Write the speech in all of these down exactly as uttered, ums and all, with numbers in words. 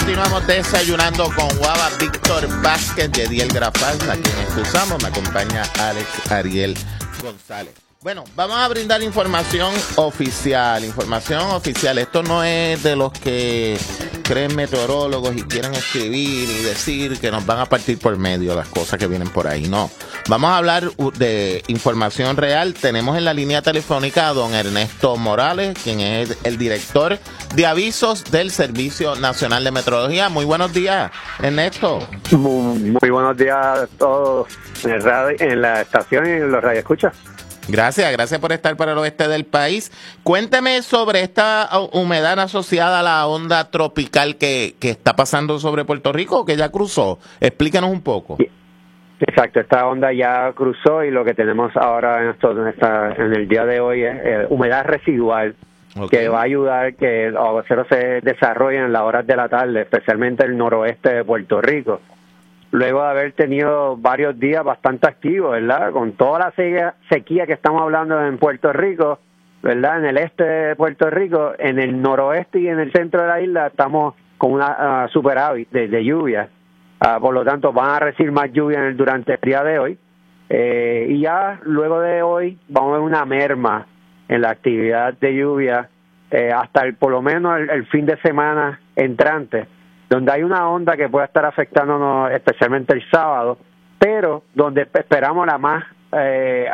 Continuamos desayunando con Guava. Víctor Vázquez, Yediel Grafal, a quien excusamos. Me acompaña Alex Ariel González. Bueno, vamos a brindar información oficial. Información oficial. Esto no es de los que creen meteorólogos y quieren escribir y decir que nos van a partir por medio las cosas que vienen por ahí. No. Vamos a hablar de información real. Tenemos en la línea telefónica a don Ernesto Morales, quien es el director de avisos del Servicio Nacional de Meteorología. Muy buenos días, Ernesto. Muy, muy buenos días a todos en, el radio, en la estación y en los radioescuchas. Gracias, gracias por estar para el oeste del país. Cuénteme sobre esta humedad asociada a la onda tropical que, que está pasando sobre Puerto Rico, que ya cruzó. Explícanos un poco. Exacto, esta onda ya cruzó y lo que tenemos ahora en, esto, en, esta, en el día de hoy es eh, humedad residual, okay, que va a ayudar que los aguaceros se desarrollen en las horas de la tarde, especialmente en el noroeste de Puerto Rico. Luego de haber tenido varios días bastante activos, ¿verdad? Con toda la sequía, sequía que estamos hablando en Puerto Rico, ¿verdad? En el este de Puerto Rico, en el noroeste y en el centro de la isla estamos con una uh, superávit de, de lluvia. Uh, por lo tanto, van a recibir más lluvia en el, durante el día de hoy. Eh, y ya luego de hoy vamos a ver una merma en la actividad de lluvia eh, hasta el, por lo menos el, el fin de semana entrante, donde hay una onda que puede estar afectándonos especialmente el sábado, pero donde esperamos la más eh,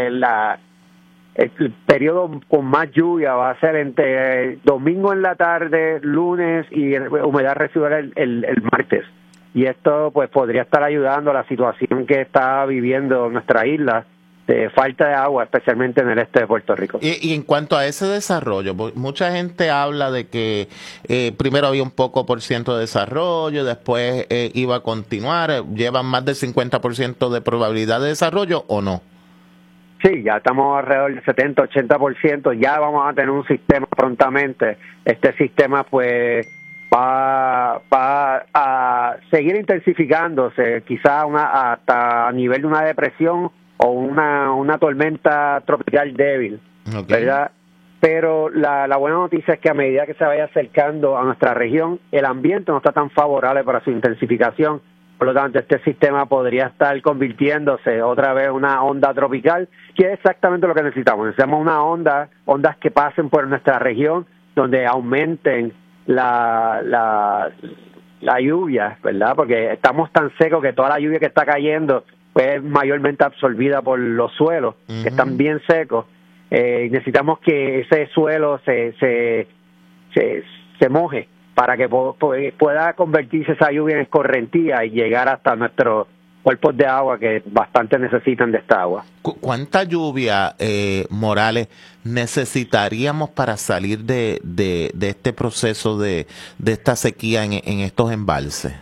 la el periodo con más lluvia va a ser entre eh, domingo en la tarde, lunes y humedad residual el, el, el martes. Y esto pues podría estar ayudando a la situación que está viviendo nuestra isla de falta de agua, especialmente en el este de Puerto Rico. Y, y en cuanto a ese desarrollo, mucha gente habla de que eh, primero había un poco por ciento de desarrollo, después eh, iba a continuar. ¿Llevan más del cincuenta por ciento de probabilidad de desarrollo o no? Sí, ya estamos alrededor del setenta, ochenta por ciento, ya vamos a tener un sistema prontamente. Este sistema pues va, va a seguir intensificándose, quizá una, hasta a nivel de una depresión o una, una tormenta tropical débil, okay, ¿verdad? Pero la, la buena noticia es que a medida que se vaya acercando a nuestra región, el ambiente no está tan favorable para su intensificación. Por lo tanto, este sistema podría estar convirtiéndose otra vez en una onda tropical, que es exactamente lo que necesitamos. Necesitamos una onda, ondas que pasen por nuestra región, donde aumenten la, la, la lluvia, ¿verdad? Porque estamos tan secos que toda la lluvia que está cayendo pues mayormente absorbida por los suelos, uh-huh, que están bien secos. Eh, necesitamos que ese suelo se se, se, se moje para que po- pueda convertirse esa lluvia en escorrentía y llegar hasta nuestros cuerpos de agua que bastante necesitan de esta agua. ¿Cu- ¿Cuánta lluvia, eh, Morales, necesitaríamos para salir de, de, de este proceso de, de esta sequía en, en estos embalses?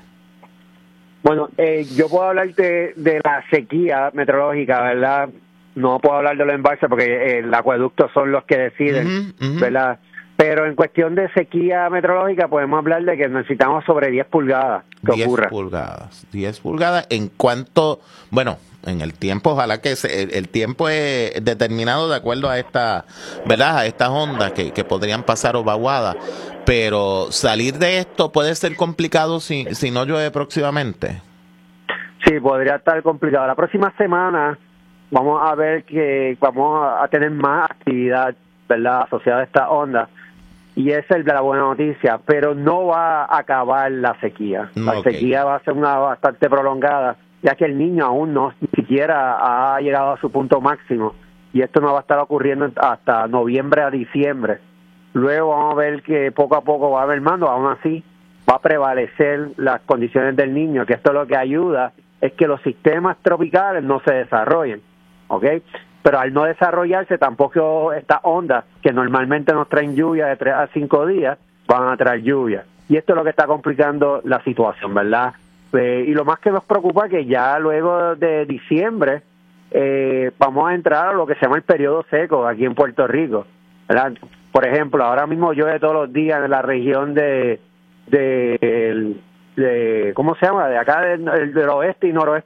Bueno, eh, yo puedo hablar de, de la sequía meteorológica, ¿verdad? No puedo hablar de los embalses porque eh, el acueducto son los que deciden, uh-huh, uh-huh, ¿verdad? Pero en cuestión de sequía meteorológica podemos hablar de que necesitamos sobre diez pulgadas que diez ocurra. pulgadas, diez pulgadas. En cuanto, bueno, en el tiempo, ojalá que se, el, el tiempo es determinado de acuerdo a esta, ¿verdad? A estas ondas que, que podrían pasar o vaguadas. Pero salir de esto puede ser complicado si, si no llueve próximamente. Sí, podría estar complicado. La próxima semana vamos a ver que vamos a tener más actividad, ¿verdad?, asociada a esta onda. Y esa es la buena noticia, pero no va a acabar la sequía. La okay. sequía va a ser una bastante prolongada, ya que el niño aún no ni siquiera ha llegado a su punto máximo. Y esto no va a estar ocurriendo hasta noviembre a diciembre. Luego vamos a ver que poco a poco va mermando, aún así va a prevalecer las condiciones del niño, que esto lo que ayuda es que los sistemas tropicales no se desarrollen, ¿ok? Pero al no desarrollarse tampoco estas ondas, que normalmente nos traen lluvia de tres a cinco días, van a traer lluvia. Y esto es lo que está complicando la situación, ¿verdad? Eh, y lo más que nos preocupa es que ya luego de diciembre eh, vamos a entrar a lo que se llama el periodo seco aquí en Puerto Rico, ¿verdad? Por ejemplo, ahora mismo llueve todos los días en la región de, de, de ¿cómo se llama? De acá del, del oeste y noroeste